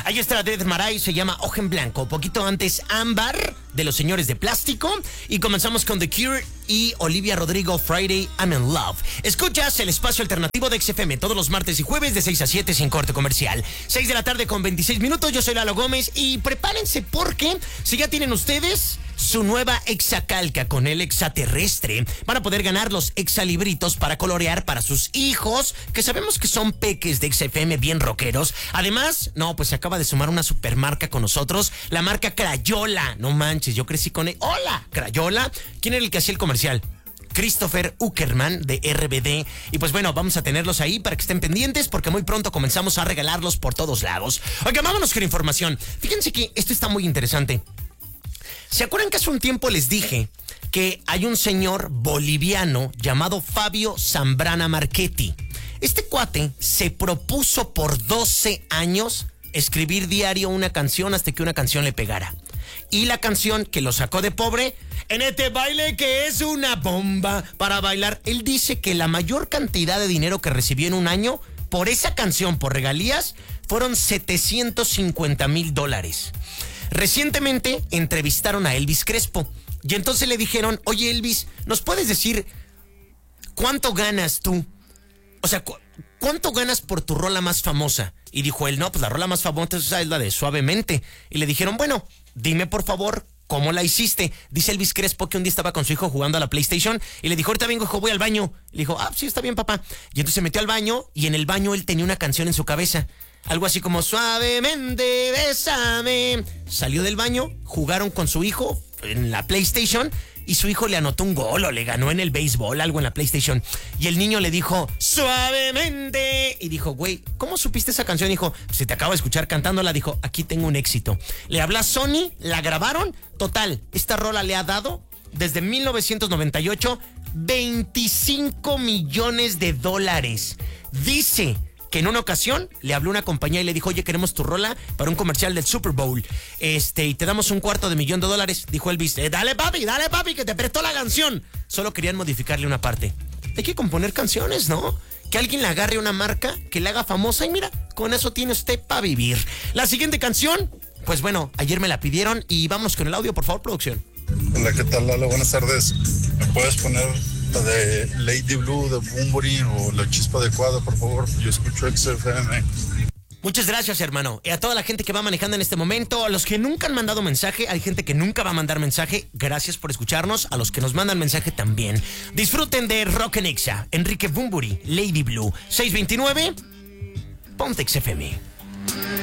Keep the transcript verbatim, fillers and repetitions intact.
Ahí está Dead Maray, se llama Ojo en Blanco. Poquito antes, Ámbar, de los Señores de Plástico. Y comenzamos con The Cure y Olivia Rodrigo, Friday, I'm in Love. Escuchas el espacio alternativo de X F M todos los martes y jueves de seis a siete sin corte comercial. seis de la tarde con veintiséis minutos. Yo soy Lalo Gómez y prepárense porque si ya tienen ustedes su nueva exacalca con el extraterrestre, van a poder ganar los exalibritos para colorear para sus hijos, que sabemos que son peques de X F M bien rockeros. Además, no, pues se acaba de sumar una supermarca con nosotros, la marca Crayola. No manches, yo crecí con él. ¡Hola! Crayola. ¿Quién era el que hacía el comercial? Christopher Uckerman de R B D. Y pues bueno, vamos a tenerlos ahí para que estén pendientes porque muy pronto comenzamos a regalarlos por todos lados. Oiga, vámonos con información. Fíjense que esto está muy interesante. ¿Se acuerdan que hace un tiempo les dije que hay un señor boliviano llamado Fabio Zambrana Marchetti? Este cuate se propuso por doce años escribir diario una canción hasta que una canción le pegara. Y la canción que lo sacó de pobre, en este baile que es una bomba para bailar. Él dice que la mayor cantidad de dinero que recibió en un año por esa canción, por regalías, fueron setecientos cincuenta mil dólares. Recientemente entrevistaron a Elvis Crespo y entonces le dijeron, oye Elvis, ¿nos puedes decir cuánto ganas tú? O sea, ¿cu- ¿cuánto ganas por tu rola más famosa? Y dijo él, no, pues la rola más famosa es la de Suavemente. Y le dijeron, bueno, dime por favor, ¿cómo la hiciste? Dice Elvis Crespo que un día estaba con su hijo jugando a la PlayStation y le dijo, ahorita vengo, hijo, voy al baño. Le dijo, ah, sí, está bien, papá. Y entonces se metió al baño y en el baño él tenía una canción en su cabeza. Algo así como, suavemente, bésame. Salió del baño, jugaron con su hijo en la PlayStation y su hijo le anotó un gol o le ganó en el béisbol, algo en la PlayStation. Y el niño le dijo, suavemente. Y dijo, güey, ¿cómo supiste esa canción? Dijo, si te acabo de escuchar cantándola. Dijo, aquí tengo un éxito. Le habló a Sony, la grabaron. Total, esta rola le ha dado, desde mil novecientos noventa y ocho, veinticinco millones de dólares. Dice que en una ocasión le habló una compañía y le dijo, oye, queremos tu rola para un comercial del Super Bowl, este, y te damos un cuarto de millón de dólares. Dijo Elvis, eh, dale papi, dale papi, que te prestó la canción. Solo querían modificarle una parte. Hay que componer canciones, ¿no? Que alguien le agarre una marca, que la haga famosa y mira, con eso tiene usted para vivir. La siguiente canción, pues bueno, ayer me la pidieron y vamos con el audio, por favor, producción. Hola, ¿qué tal, Lalo? Buenas tardes. ¿Me puedes poner la de Lady Blue de Bunbury o La Chispa Adecuada, por favor? Yo escucho X F M. Muchas gracias, hermano. Y a toda la gente que va manejando en este momento, a los que nunca han mandado mensaje, hay gente que nunca va a mandar mensaje, gracias por escucharnos. A los que nos mandan mensaje también. Disfruten de Rock en Exa, Enrique Bunbury, Lady Blue, seis veintinueve, ponte X F M.